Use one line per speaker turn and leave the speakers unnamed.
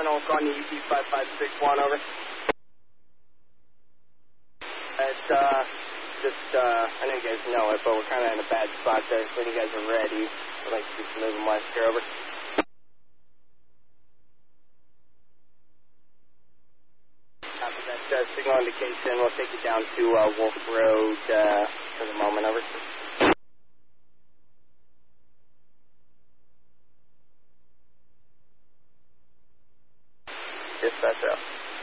Terminal, calling you UP5561, over. It's, I know you guys know it, but we're kind of in a bad spot there. So when you guys are ready, I'd like to do some moving west here, over. After that signal indication, we'll take you down to Wolf Road for the moment, over. Dispatch out.